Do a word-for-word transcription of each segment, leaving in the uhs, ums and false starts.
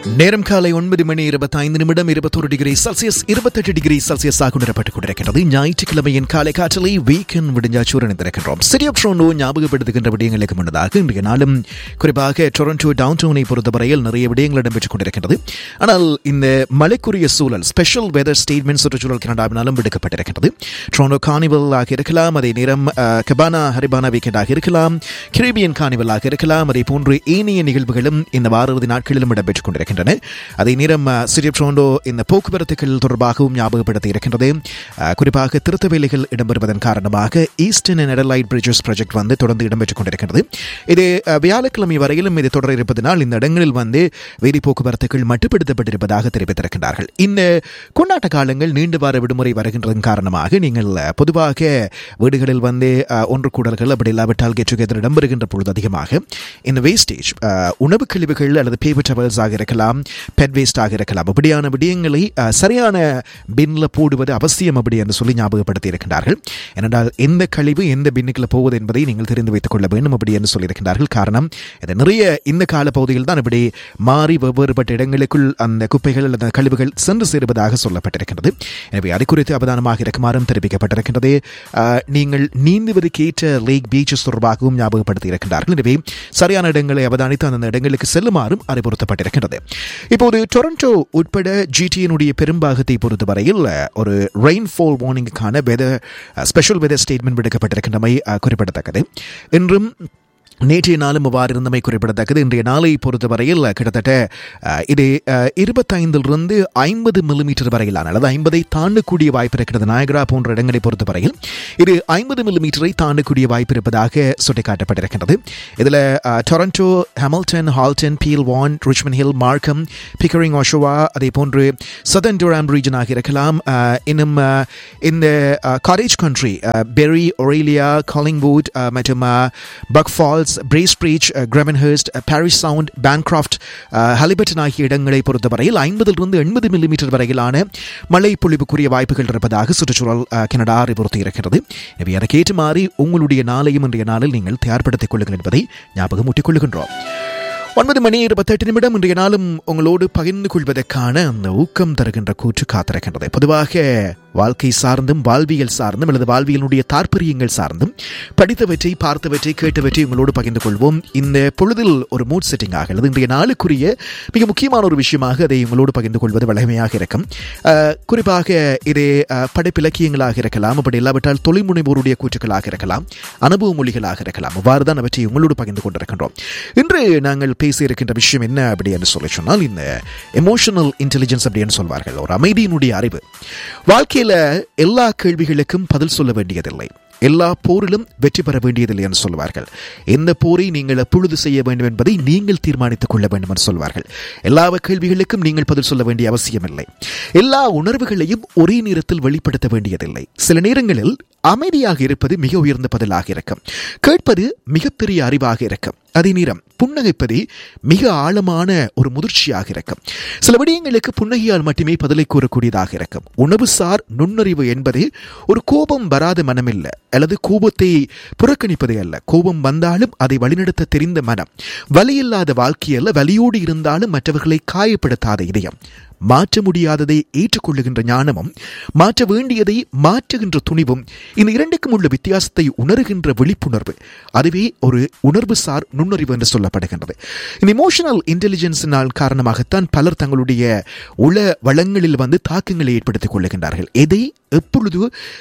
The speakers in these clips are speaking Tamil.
நேரம் காலை ஒன்பது மணி இருபத்தி ஐந்து நிமிடம் இருபத்தொரு டிகிரி செல்சியஸ் இருபத்தெட்டு டிகிரி செல்சியஸ் ஆக உணரப்பட்டுக் கொண்டிருக்கிறது. ஞாயிற்றுக்கிழமையின் காலை காற்றலை வீக்கெண்ட் விடிஞ்சாச்சூர் இணைந்திருக்கின்றோம். சிட்டி ஆஃப் டொரண்டோ ஞாபகப்படுத்துகின்ற விடயங்களுக்கு முன்னதாக இன்றைய நாளும் குறிப்பாக டொரண்டோ டவுன் டவுனை பொறுத்தவரையில் நிறைய விடயங்கள் இடம்பெற்றுக் கொண்டிருக்கின்றது. ஆனால் இந்த மழைக்குரிய சூழல் ஸ்பெஷல் வெதர் ஸ்டேட்மெண்ட் சுற்றுச்சூழல் கனடாவினாலும் விடுக்கப்பட்டிருக்கின்றது. டொரண்டோ கார்னிவல் ஆக இருக்கலாம், அதே நேரம் கபானா ஹரிபானா வீக்கெண்டாக இருக்கலாம், கரீபியன் கார்னிவல் ஆக இருக்கலாம், அதே போன்று ஏனைய நிகழ்வுகளும் இந்த வார இறுதி நாட்களிலும் இடம்பெற்றுக் கொண்டிருக்கின்றன. அதே நேரம் சிட்டி ஆஃப் டொரண்டோ இந்த போக்குவரத்துகள் தொடர்பாகவும் ஞாபகப்படுத்தி இருக்கின்றது. குறிப்பாக திருத்த வேலைகள் இடம்பெறுவதன் காரணமாக ஈஸ்டர்ன் அண்ட் அடலைட் பிரிட்ஜஸ் ப்ராஜெக்ட் வந்து தொடர்ந்து இடம்பெற்றுக் கொண்டிருக்கின்றது. இது வியாழக்கிழமை வரையிலும் இது தொடர இருப்பதனால் இந்த இடங்களில் வந்து வேதி போக்குவரத்துகள் மட்டுப்படுத்தப்பட்டிருப்பதாக தெரிவித்திருக்கின்றார்கள். இந்த கொண்டாட்ட காலங்கள் நீண்ட வார விடுமுறை வருகின்றதன் காரணமாக நீங்கள் பொதுவாக வீடுகளில் வந்து ஒன்று கூடல்கள் அப்படி இல்லாவிட்டால் கெட் டுகெதர் இடம்பெறுகின்ற பொழுது அதிகமாக இந்த வேஸ்டேஜ் உணவு கழிவுகள் அல்லது பேப்பர் டவல்ஸ் ஆக இருக்கலாம், பெட் வேஸ்ட் ஆக இருக்கலாம், அப்படியான விடயங்களை சரியான பின்ல போடுவது அவசியம் அப்படி என்று சொல்லி ஞாபகப்படுத்தி இருக்கின்றார்கள். ஏனென்றால் எந்த கழிவு எந்த பின்னுக்குள்ள போவது என்பதை நீங்கள் தெரிந்து வைத்துக் கொள்ள வேண்டும் அப்படி என்று சொல்லியிருக்கின்றார்கள். காரணம் இது நிறைய இந்த கால பகுதியில் தான் இப்படி மாறி வெவ்வேறுபட்ட இடங்களுக்குள் அந்த குப்பைகள் அல்லது கழிவுகள் சென்று சேருவதாக சொல்லப்பட்டிருக்கின்றது. எனவே அது குறித்து அவதானமாக இருக்குமாறும் தெரிவிக்கப்பட்டிருக்கின்றது. நீங்கள் நீந்துவதற்கு ஏற்ற லேக் பீச்சஸ் தொடர்பாகவும் ஞாபகப்படுத்தி இருக்கின்றார்கள். எனவே சரியான இடங்களை அவதானித்து அந்த இடங்களுக்கு செல்லுமாறும் அறிவுறுத்தப்பட்டிருக்கின்றது. இப்போது டொரண்டோ உட்பட ஜிடியினுடைய பெரும்பாகத்தை பொறுத்தவரையில் ஒரு rainfall வார்னிங்குக்கான weather special weather statement விடுக்கப்பட்டிருக்கின்றமை குறிப்பிடத்தக்கது. இன்றும் நேற்றைய நாளும் அவ்வாறு இருந்தமை குறிப்பிடத்தக்கது. இன்றைய நாளை பொறுத்தவரையில் கிட்டத்தட்ட இது இருபத்தைந்திலிருந்து ஐம்பது மில்லிமீட்டர் வரையிலான அல்லது ஐம்பதை தாண்டக்கூடிய வாய்ப்பு இருக்கிறது. நாயகரா போன்ற இடங்களை பொறுத்தவரையில் இது ஐம்பது மில்லிமீட்டரை தாண்டக்கூடிய வாய்ப்பு இருப்பதாக சுட்டிக்காட்டப்பட்டிருக்கின்றது. இதில் டொரண்டோ, ஹாமில்டன், ஹால்டன், பீல் வான், ரிச்மண்ட் ஹில், மார்க்கம், பிக்கரிங், ஓஷோவா, அதே போன்று சதர்ன் டூராம் ரீஜனாக இருக்கலாம். இன்னும் இந்த காரேஜ் கண்ட்ரி, பெரி, ஒரேலியா, காலிங்வுட் மற்றும் பக்ஃபால், பிரேஸ்பிரிட்ஜ், கிரெவன்ஹர்ஸ்ட், பாரிஸ் சவுண்ட், பேன்கிராஃப்ட், ஹலிபர்டன் ஆகிய இடங்களை பொறுத்தவரையில் ஐம்பதிலிருந்து எண்பது மில்லிமீட்டர் வரையிலான மழை பொழிவுக்குரிய வாய்ப்புகள் இருப்பதாக சுற்றுச்சூழல் கனடா அறிவுறுத்தி இருக்கிறது. எனவே அதற்கேற்ற மாதிரி உங்களுடைய நாளையும் இன்றைய நாளில் நீங்கள் தயார்படுத்திக் கொள்ளுங்கள் என்பதை ஞாபகம் ஊட்டிக் கொள்ளுகின்றோம். ஒன்பது மணி இருபத்தெட்டு நிமிடம் இன்றைய நாளும் உங்களோடு பகிர்ந்து கொள்வதற்கான அந்த ஊக்கம் தருகின்ற கூற்று காத்திருக்கின்றது. பொதுவாக வாழ்க்கை சார்ந்தும் வாழ்வியல் சார்ந்தும் அல்லது வாழ்வியலுடைய தாற்பயங்கள் சார்ந்தும் படித்தவற்றை, பார்த்தவற்றை, கேட்டவற்றை உங்களோடு பகிர்ந்து கொள்வோம். இந்த பொழுதில் ஒரு மூட் செட்டிங் ஆக அல்லது இன்றைய நாளுக்குரிய மிக முக்கியமான ஒரு விஷயமாக அதை உங்களோடு பகிர்ந்து கொள்வது வழமையாக இருக்கும். குறிப்பாக இது படைப்பிலக்கியங்களாக இருக்கலாம், அப்படி இல்லாவிட்டால் தொழில்முனைவோருடைய கூற்றுக்களாக இருக்கலாம், அனுபவ மொழிகளாக இருக்கலாம். அவ்வாறு தான் அவற்றை உங்களோடு பகிர்ந்து கொண்டிருக்கின்றோம். இன்று நாங்கள் பேச இருக்கின்ற விஷயம் என்ன அப்படி என்று சொல்லி சொன்னால் இந்த எமோஷனல் இன்டெலிஜென்ஸ் அப்படின்னு சொல்வார்கள், ஒரு அமைதியினுடைய அறிவு. வாழ்க்கையில எல்லா கேள்விகளுக்கும் பதில் சொல்ல வேண்டியதில்லை, எல்லா போரிலும் வெற்றி பெற வேண்டியதில்லை என்று சொல்வார்கள். எந்த போரை நீங்கள் எப்பொழுது செய்ய வேண்டும் என்பதை நீங்கள் தீர்மானித்துக் கொள்ள வேண்டும் என்று சொல்வார்கள். எல்லா கேள்விகளுக்கும் நீங்கள் பதில் சொல்ல வேண்டிய அவசியம் இல்லை. எல்லா உணர்வுகளையும் ஒரே நேரத்தில் வெளிப்படுத்த வேண்டியதில்லை. சில நேரங்களில் அமைதியாக இருப்பது மிக உயர்ந்த பதிலாக இருக்கும், கேட்பது மிகப்பெரிய அறிவாக இருக்கும், அதே நேரம் புன்னகைப்பது மிக ஆழமான ஒரு முதிர்ச்சியாக இருக்கும். சில விடயங்களுக்கு புன்னகையால் மட்டுமே பதிலை கூறக்கூடியதாக இருக்கும். உணவுசார் நுண்ணறிவு என்பது ஒரு கோபம் வராத மனம் இல்லை, அல்லது கோபத்தை புறக்கணிப்பதே அல்ல. கோபம் வந்தாலும் அதை வழிநடத்த தெரிந்த மனம், வலியில்லாத வாழ்க்கை அல்ல, வலியோடு இருந்தாலும் மற்றவர்களை காயப்படுத்தாத இதயம், மாற்ற முடியாததை ஏற்றுக்கொள்ளுகின்ற ஞானமும் மாற்ற வேண்டியதை மாற்றுகின்ற துணிவும், இந்த இரண்டுக்கும் உள்ள வித்தியாசத்தை உணர்கின்ற விழிப்புணர்வு, அதுவே ஒரு உணர்வு சார் நுண்ணறிவு என்று சொல்லப்படுகின்றது. இந்த இமோஷனல் இன்டெலிஜென்ஸினால் காரணமாகத்தான் பலர் தங்களுடைய உள வளங்களில் வந்து தாக்கங்களை ஏற்படுத்திக் கொள்ளுகின்றார்கள். எதை எப்பொழுது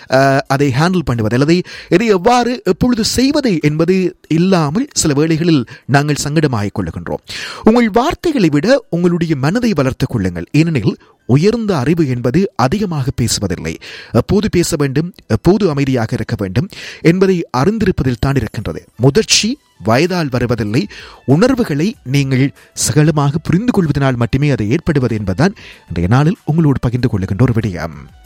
அதை ஹேண்டில் பண்ணுவது அல்லது எதை எவ்வாறு எப்பொழுது செய்வது என்பது இல்லாமல் சில வேளைகளில் நாங்கள் சங்கடமாகிக் கொள்ளுகின்றோம். உங்கள் வார்த்தைகளை விட உங்களுடைய மனதை வளர்த்துக் கொள்ளுங்கள். ஏனெனில் உயர்ந்த அறிவு என்பது அதிகமாக பேசுவதில்லை, எப்போது பேச வேண்டும், எப்போது அமைதியாக இருக்க வேண்டும் என்பதை அறிந்திருப்பதில் தான் இருக்கின்றது. முதிர்ச்சி வயதால் வருவதில்லை, உணர்வுகளை நீங்கள் சகலமாக புரிந்து கொள்வதனால் மட்டுமே அது ஏற்படுவது என்பதுதான் இன்றைய நாளில் உங்களோடு பகிர்ந்து கொள்ளுகின்ற ஒரு விடயம்.